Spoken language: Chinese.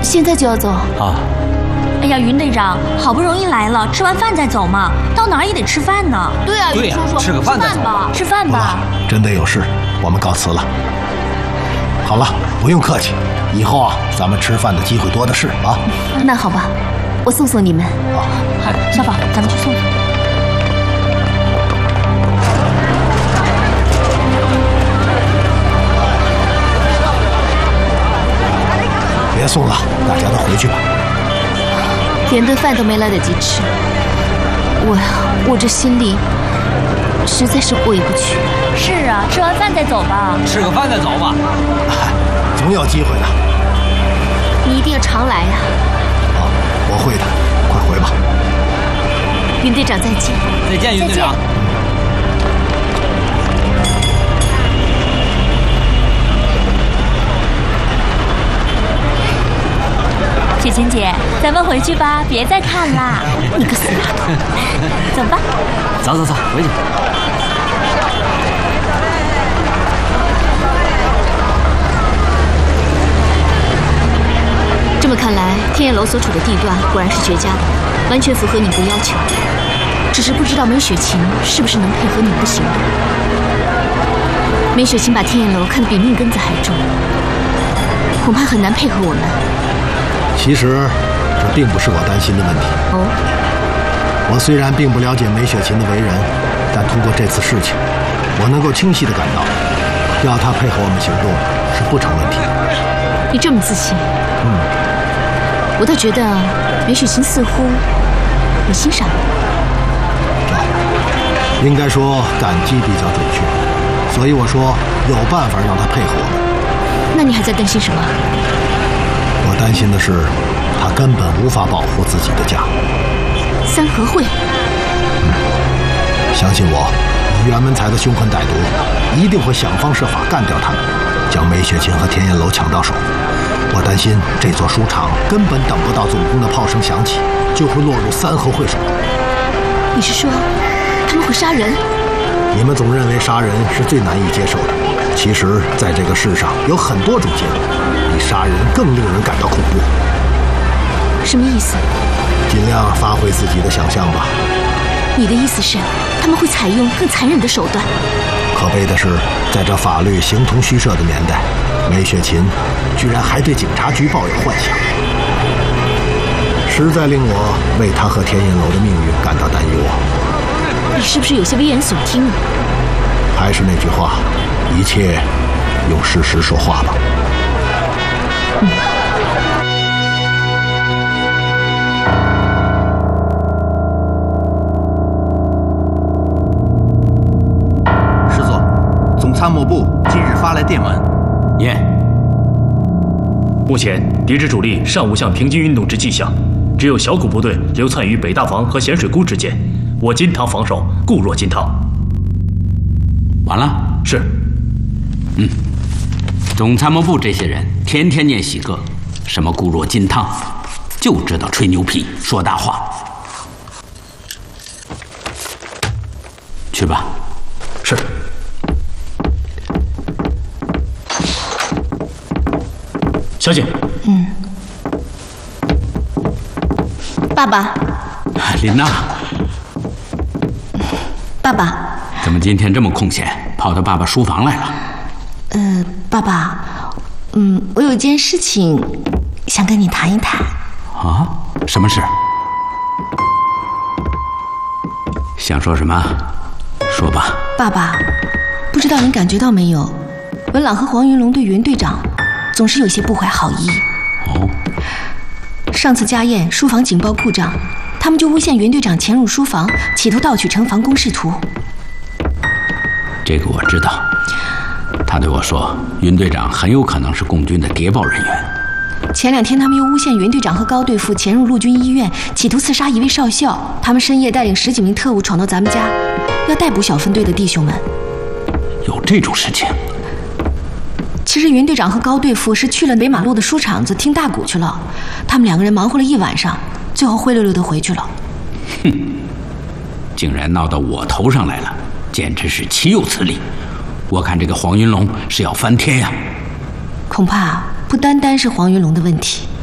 现在就要走啊？ 哎呀，云队长，好不容易来了，吃完饭再走嘛，到哪儿也得吃饭呢。 对啊， 对呀，吃个饭再走吧。 吃饭吧。 真的有事，我们告辞了。好了，不用客气，以后啊，咱们吃饭的机会多的是啊。 那好吧，我送送你们。 好， 小宝，咱们去送。 别送了，大家都回去吧。 连顿饭都没来得及吃，我这心里实在是过意不去。 是啊，吃完饭再走吧。 吃个饭再走吧。 总有机会的。 你一定要常来呀。 好，我会的，快回吧。 云队长再见。 再见，云队长。 雪晴姐，咱们回去吧，别再看啦。 你个死丫头！ 走吧。 走，回去。 这么看来，天焰楼所处的地段果然是绝佳的，完全符合你们的要求。只是不知道梅雪晴是不是能配合你们的行动。梅雪晴把天焰楼看得比命根子还重，恐怕很难配合我们。 其实，这并不是我担心的问题。 哦， 我虽然并不了解梅雪晴的为人，但通过这次事情，我能够清晰地感到，要她配合我们行动是不成问题的。 你这么自信？我倒觉得梅雪晴似乎很欣赏你。 应该说感激比较准确，所以我说有办法让她配合我们。 那你还在担心什么？ 我担心的是，他根本无法保护自己的家。 三合会， 相信我，以袁文才的凶狠歹毒，一定会想方设法干掉他们，将梅雪晴和天焰楼抢到手。我担心这座书场根本等不到总攻的炮声响起，就会落入三合会手中。 你是说他们会杀人？ 你们总认为杀人是最难以接受的，其实在这个世上有很多种结果，比杀人更令人感到恐怖。 什么意思？ 尽量发挥自己的想象吧。 你的意思是他们会采用更残忍的手段？ 可悲的是，在这法律形同虚设的年代，梅雪晴居然还对警察局抱有幻想，实在令我为他和天焰楼的命运感到担忧啊！ 你是不是有些危言耸听啊？ 还是那句话，一切用事实说话吧。 师座，总参谋部今日发来电文， 念。 目前敌之主力尚无向平津运动之迹象，只有小股部队流窜于北大房和咸水沽之间，我金汤防守固若金汤。 完了？ 是。 总参谋部这些人天天念喜歌，什么固若金汤，就知道吹牛皮说大话。去吧。 是。小景。 爸爸。 琳娜。 爸爸。 怎么今天这么空闲，跑到爸爸书房来了？ 爸爸，我有一件事情想跟你谈一谈。 啊？什么事？想说什么？说吧。 爸爸，不知道您感觉到没有，文朗和黄云龙对袁队长总是有些不怀好意。 哦。 上次家宴，书房警报铺张，他们就诬陷袁队长潜入书房，企图盗取城防公示图。 这个我知道。他对我说，云队长很有可能是共军的谍报人员。 前2天，他们又诬陷袁队长和高队副潜入陆军医院，企图刺杀一位少校。他们深夜带领10几名特务闯到咱们家，要逮捕小分队的弟兄们。 有这种事情？ 其实袁队长和高队副是去了北马路的书场子听大鼓去了，他们2个人忙活了一晚上，最后灰溜溜的回去了。 哼，竟然闹到我头上来了，简直是岂有此理！我看这个黄云龙是要翻天呀！ 恐怕不单单是黄云龙的问题。